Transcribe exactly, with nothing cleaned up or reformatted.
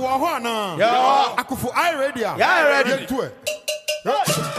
wɔ hɔ ana Yeah. Akufu I ready Yeah, ready. to it